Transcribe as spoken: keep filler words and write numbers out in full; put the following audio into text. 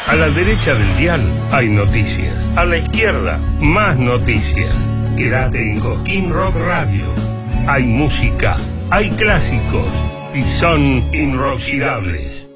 A la derecha del dial hay noticias. A la izquierda, más noticias. Quédate en Cosquín Rock Radio. Hay música, hay clásicos y son inoxidables.